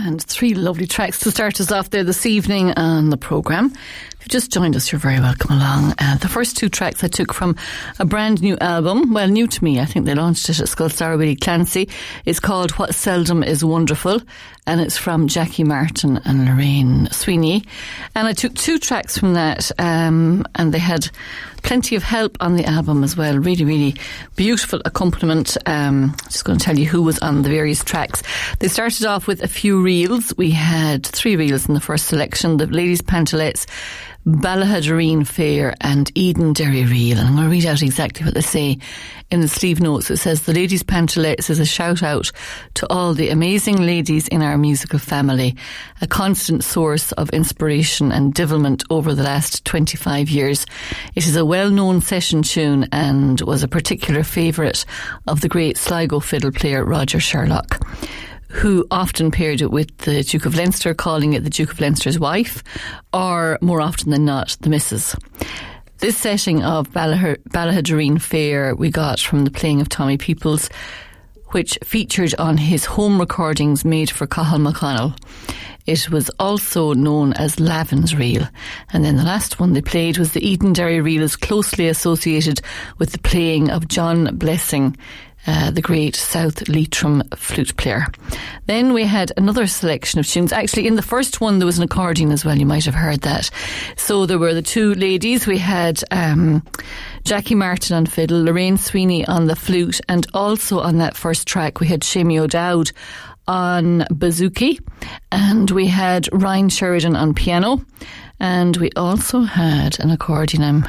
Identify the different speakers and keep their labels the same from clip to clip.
Speaker 1: And three lovely tracks to start us off there this evening on the programme. If you've just joined us, you're very welcome along. The first two tracks I took from a brand new album, well, new to me. I think they launched it at Skullstar Willie Clancy. It's called What Seldom Is Wonderful, and it's from Jackie Martin and Lorraine Sweeney. And I took two tracks from that, and they had plenty of help on the album as well. Really, really beautiful accompaniment. Just going to tell you who was on the various tracks. They started off with a few reels. We had three reels in the first selection. The Ladies Pantalettes, Ballahadreen Fair and Eden Derry Reel. And I'm going to read out exactly what they say in the sleeve notes. It says, the Ladies Pantalettes is a shout out to all the amazing ladies in our musical family, a constant source of inspiration and devilment over the last 25 years. It is a well-known session tune and was a particular favourite of the great Sligo fiddle player Roger Sherlock, who often paired it with the Duke of Leinster, calling it the Duke of Leinster's wife, or more often than not, the Missus. This setting of Ballahadreen Fair we got from the playing of Tommy Peoples, which featured on his home recordings made for Cathal McConnell. It was also known as Lavin's Reel. And then the last one they played was the Eden Derry Reel, is closely associated with the playing of John Blessing, the great South Leitrim flute player. Then we had another selection of tunes. Actually, in the first one there was an accordion as well. You might have heard that. So there were the two ladies. We had Jackie Martin on fiddle, Lorraine Sweeney on the flute, and also on that first track we had Seamie O'Dowd on bouzouki, and we had Ryan Sheridan on piano, and we also had an accordion.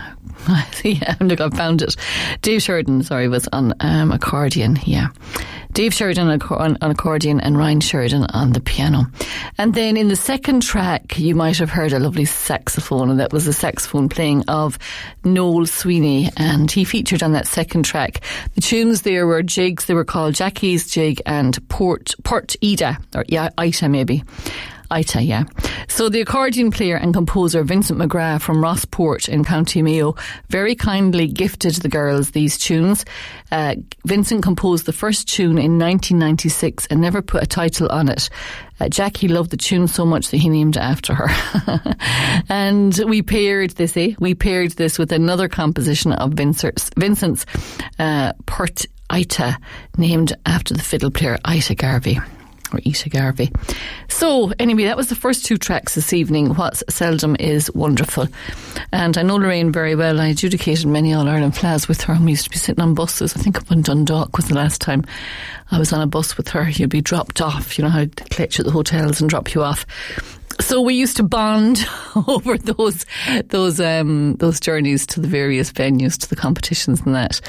Speaker 1: Look, I found it. Dave Sheridan, was on accordion. Yeah, Dave Sheridan on accordion and Ryan Sheridan on the piano. And then in the second track, you might have heard a lovely saxophone, and that was the saxophone playing of Noel Sweeney, and he featured on that second track. The tunes there were jigs. They were called Jackie's Jig and Port Ida, or Ita maybe. Ita, yeah. So the accordion player and composer Vincent McGrath from Rossport in County Mayo very kindly gifted the girls these tunes. Vincent composed the first tune in 1996 and never put a title on it. Jackie loved the tune so much that he named it after her. And we paired this with another composition of Vincent's Port Ita, named after the fiddle player Ita Garvey. Or Ita Garvey. So anyway, that was the first two tracks this evening. What Seldom Is Wonderful. And I know Lorraine very well. I adjudicated many All-Ireland flags with her, and we used to be sitting on buses. I think up in Dundalk was the last time I was on a bus with her. You'd be dropped off. You know how they collect you at the hotels and drop you off. So we used to bond over those journeys to the various venues, to the competitions and that.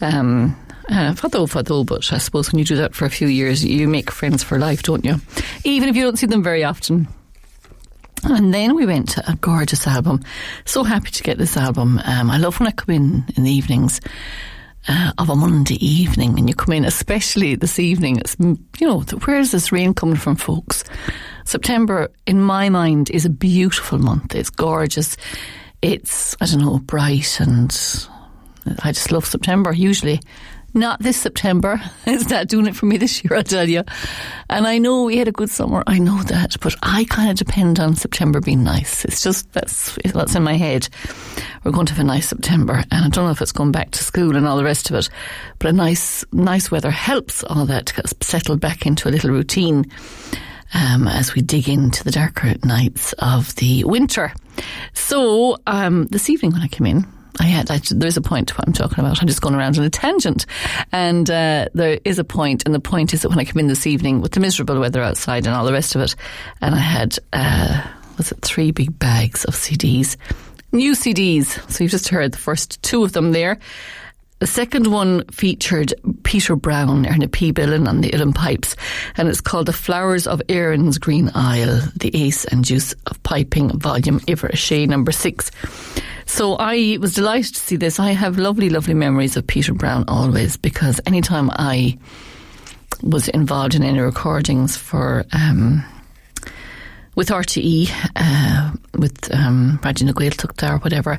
Speaker 1: Fado, but I suppose when you do that for a few years, you make friends for life, don't you? Even if you don't see them very often. And then we went to a gorgeous album. So happy to get this album. I love when I come in the evenings of a Monday evening, and you come in, especially this evening. It's, where is this rain coming from, folks? September, in my mind, is a beautiful month. It's gorgeous. It's, bright, and I just love September, usually. Not this September. It's not doing it for me this year, I'll tell you. And I know we had a good summer, I know that, but I kind of depend on September being nice. It's just, that's in my head. We're going to have a nice September, and I don't know if it's going back to school and all the rest of it, but a nice weather helps all that to get settled back into a little routine as we dig into the darker nights of the winter. So this evening when I came in, there's a point to what I'm talking about. I'm just going around on a tangent. And there is a point, and the point is that when I came in this evening with the miserable weather outside and all the rest of it, and I had, 3 big bags of CDs. New CDs. So you've just heard the first two of them there. The second one featured Peter Brown, Erna P. Billen on the uilleann pipes, and it's called The Flowers of Erin's Green Isle, the Ace and Juice of Piping, Volume Iver number 6. So I was delighted to see this. I have lovely, lovely memories of Peter Brown always, because anytime I was involved in any recordings for with RTE, with Bradley na Gaeltachta or whatever,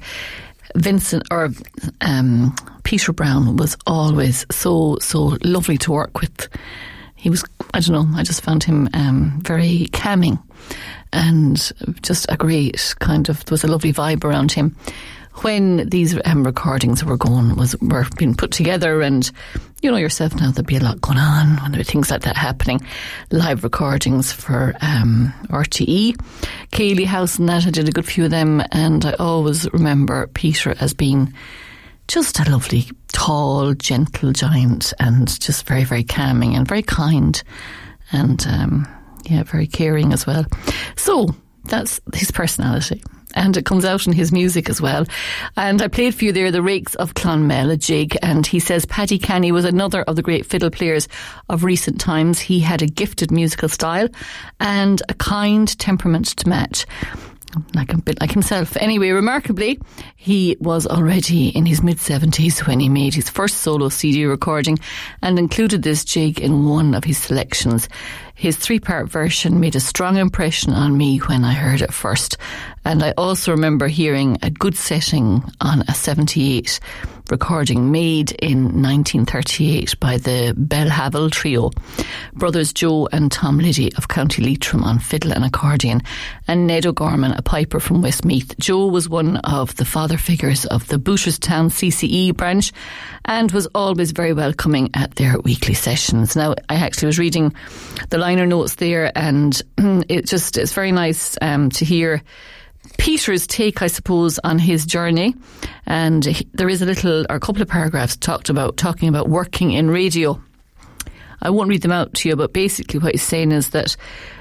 Speaker 1: Peter Brown was always so lovely to work with. He was I don't know, I just found him very calming and just a great kind of, there was a lovely vibe around him when these recordings were being put together. And you know yourself now, there'd be a lot going on when there were things like that happening. Live recordings for RTE, Cayley House and that, I did a good few of them, and I always remember Peter as being just a lovely, tall, gentle giant, and just very, very calming and very kind, and very caring as well. So that's his personality, and it comes out in his music as well. And I played for you there the Rakes of Clonmel, a jig, and he says Paddy Canny was another of the great fiddle players of recent times. He had a gifted musical style and a kind temperament to match, like a bit like himself. Anyway, remarkably, he was already in his mid-70s when he made his first solo CD recording and included this jig in one of his selections. His 3-part version made a strong impression on me when I heard it first, and I also remember hearing a good setting on a 78 recording made in 1938 by the Bellhavel Trio, brothers Joe and Tom Liddy of County Leitrim on fiddle and accordion, and Ned O'Gorman, a piper from Westmeath. Joe was one of the father figures of the Booterstown CCE branch and was always very welcoming at their weekly sessions. Now, I actually was reading the liner notes there, and it's very nice to hear Peter's take, I suppose, on his journey. And there is a couple of paragraphs talking about working in radio. I won't read them out to you, but basically what he's saying is that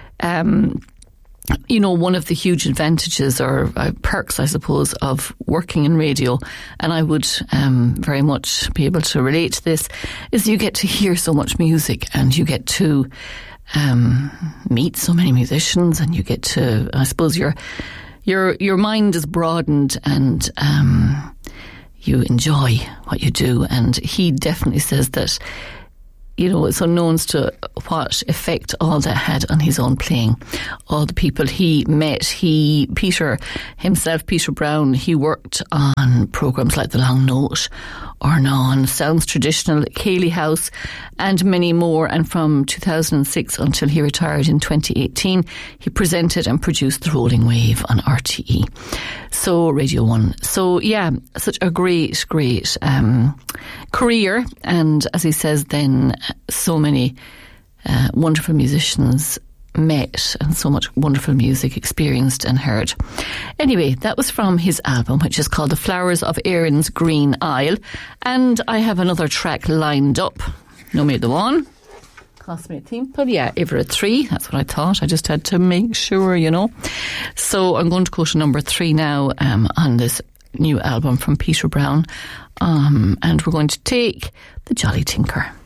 Speaker 1: one of the huge advantages or perks, I suppose, of working in radio, and I would very much be able to relate to this, is you get to hear so much music, and you get to meet so many musicians, and you get to, I suppose, your mind is broadened, and you enjoy what you do. And he definitely says that, it's unknown to what effect all that had on his own playing. All the people he met, Peter Brown, he worked on programmes like The Long Note, Ornon, Sounds Traditional, Cayley House, and many more. And from 2006 until he retired in 2018, he presented and produced The Rolling Wave on RTE. So, Radio 1. So, yeah, such a great career. And as he says then, so many wonderful musicians met, and so much wonderful music experienced and heard. Anyway, that was from his album, which is called The Flowers of Erin's Green Isle. And I have another track lined up. No me the one. Cost me a thimple. Yeah, Everett 3. That's what I thought. I just had to make sure, So I'm going to go to number 3 now on this new album from Peter Brown. And we're going to take The Jolly Tinker.